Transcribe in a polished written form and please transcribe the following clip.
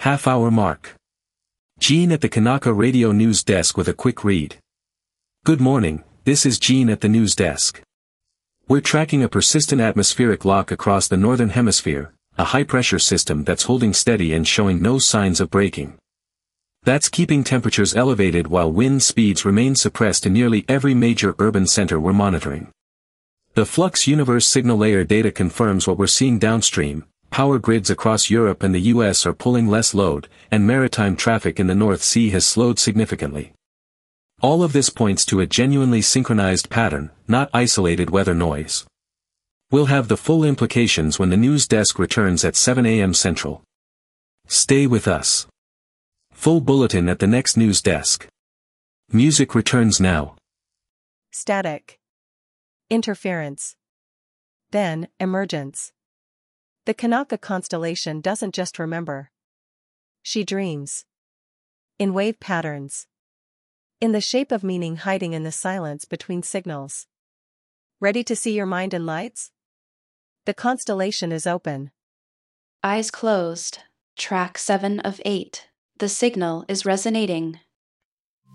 Half-hour mark. Gene at the Kanaka Radio News Desk with a quick read. Good morning, this is Gene at the news desk. We're tracking a persistent atmospheric lock across the northern hemisphere, a high-pressure system that's holding steady and showing no signs of breaking. That's keeping temperatures elevated while wind speeds remain suppressed in nearly every major urban center we're monitoring. The Flux Universe signal layer data confirms what we're seeing downstream. Power grids across Europe and the US are pulling less load, and maritime traffic in the North Sea has slowed significantly. All of this points to a genuinely synchronized pattern, not isolated weather noise. We'll have the full implications when the news desk returns at 7 a.m. Central. Stay with us. Full bulletin at the next news desk. Music returns now. Static. Interference. Then, emergence. The Kanaka constellation doesn't just remember. She dreams. In wave patterns. In the shape of meaning hiding in the silence between signals. Ready to see your mind in lights? The constellation is open. Eyes closed. Track 7 of 8. The signal is resonating.